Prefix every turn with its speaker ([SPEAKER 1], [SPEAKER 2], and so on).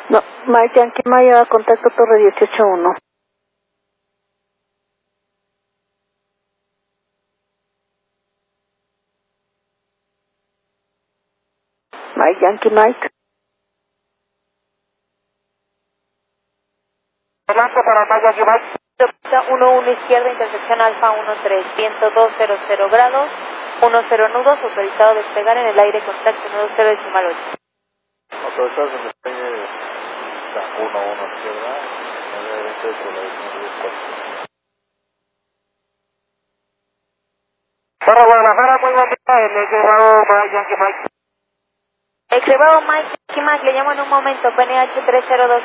[SPEAKER 1] No, Mike Yankee Maya, contacto Torre 181. Mike Yankee Mike.
[SPEAKER 2] Adelante para Mike Yankee Mike.
[SPEAKER 3] 11 izquierda, intersección Alfa 13, viento 200 grados, 10 nudos, autorizado a despegar en el aire, contacto nudo 0 decimal 8.
[SPEAKER 2] Autorizado que despegue 11 izquierda, 920 por la dirección 10. Para Guadalajara, muy buen día, el elevado Mike Yankee Mike.
[SPEAKER 3] Elevado Mike Yankee Mike, le llamo en un momento, PNH 302.